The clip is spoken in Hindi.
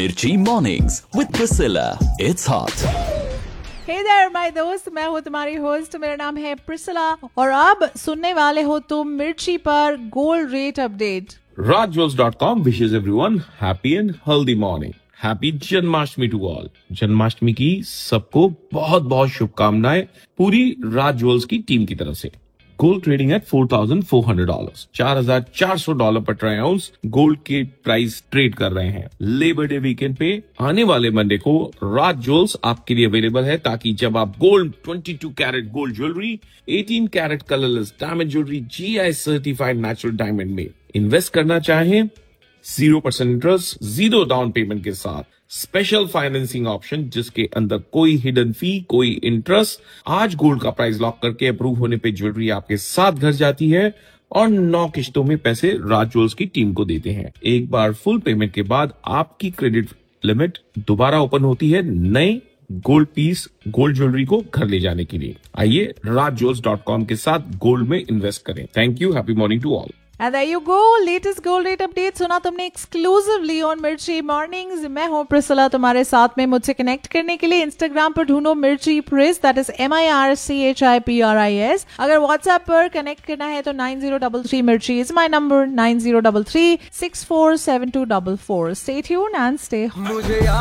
Mirchi Mornings with Priscilla. It's hot. Hey there, my दोस्त, मैं हूँ तुम्हारी होस्ट, मेरा नाम है प्रिसिला और अब सुनने वाले हो तुम मिर्ची पर gold rate update. rajjewels.com wishes everyone happy and healthy morning. Happy Janmashtami to all. Janmashtami की सबको बहुत बहुत शुभकामनाएं पूरी राज ज्वेल्स की टीम की तरफ से। गोल्ड ट्रेडिंग एट $4,400, $4,400 पर ट्राई आउंस गोल्ड के प्राइस ट्रेड कर रहे हैं। लेबर डे वीकेंड पे आने वाले मंडे को राज ज्वेल्स आपके लिए अवेलेबल है, ताकि जब आप gold 22 carat gold jewellery, 18 carat colourless diamond jewellery, GI certified natural diamond में इन्वेस्ट करना चाहें, 0% इंटरेस्ट, 0 डाउन पेमेंट के साथ स्पेशल फाइनेंसिंग ऑप्शन जिसके अंदर कोई हिडन फी, कोई इंटरेस्ट। आज गोल्ड का प्राइस लॉक करके अप्रूव होने पे ज्वेलरी आपके साथ घर जाती है और 9 किश्तों में पैसे राज ज्वेल्स की टीम को देते हैं। एक बार फुल पेमेंट के बाद आपकी क्रेडिट लिमिट दोबारा ओपन होती है नए गोल्ड पीस गोल्ड ज्वेलरी को घर ले जाने के लिए। आइए rajjewels.com के साथ गोल्ड में इन्वेस्ट करें। Thank you, happy morning to all. And there you go, latest gold rate update सुना तुमने exclusively on मिर्ची मॉर्निंग्स। मैं हूँ प्रिसिला तुम्हारे साथ में। मुझसे कनेक्ट करने के लिए इंस्टाग्राम पर ढूंढो मिर्ची प्रिस, दैट इज MIRCHIPRIS। अगर व्हाट्सएप पर कनेक्ट करना है तो 9033 मिर्ची is my number, 9033 647244। Stay tuned and stay hot.